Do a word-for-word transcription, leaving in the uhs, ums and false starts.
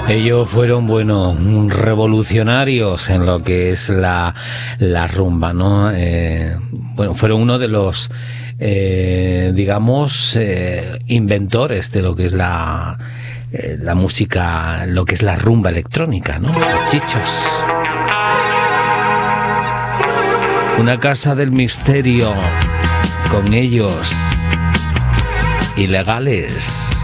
Ellos fueron, bueno, revolucionarios en lo que es la, la rumba, ¿no? Eh, bueno, fueron uno de los, eh, digamos, eh, inventores de lo que es la, eh, la música, lo que es la rumba electrónica, ¿no? Los Chichos. Una casa del misterio con ellos, Ilegales.